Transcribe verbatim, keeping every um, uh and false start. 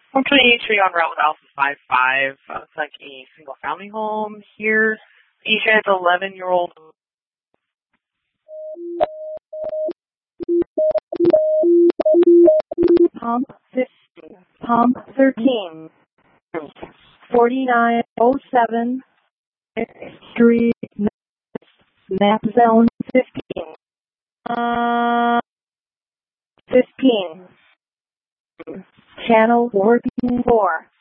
one twenty-three on route with Alpha five five. Uh, it's like a single family home here. Patient is eleven year old. Pump fifteen. Pump thirteen. forty-nine oh seven. Street. Map zone fifteen. Uh, fifteen. Channel working four.